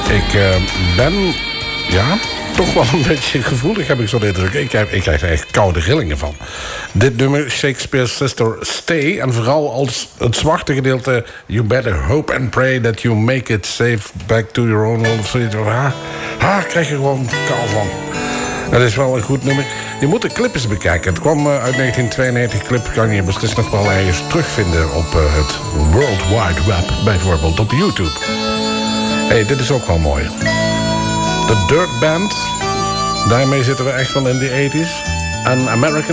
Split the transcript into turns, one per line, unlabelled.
Ik ben, ja, toch wel een beetje gevoelig, heb ik zo de indruk. Ik krijg er echt koude rillingen van. Dit nummer, Shakespeare's Sister Stay. En vooral als het zwarte gedeelte... You better hope and pray that you make it safe back to your own world. Of zoiets. Krijg je gewoon kou van. Het is wel een goed nummer. Je moet de clip eens bekijken. Het kwam uit 1992. Clip kan je beslist nog wel ergens terugvinden op het World Wide Web. Bijvoorbeeld op YouTube. Hey, dit is ook wel mooi. De Dirt Band. Daarmee zitten we echt wel in de 80s. An American